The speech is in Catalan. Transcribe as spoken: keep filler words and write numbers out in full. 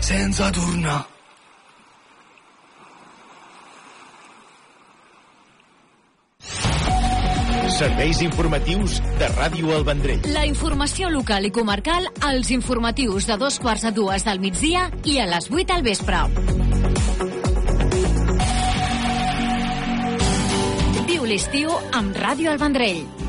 sense tornar. Serveis informatius de Ràdio El Vendrell. La informació local i comarcal als informatius de dos quarts a dues del migdia i a les vuit al vespre. Viu l'estiu amb Ràdio El Vendrell.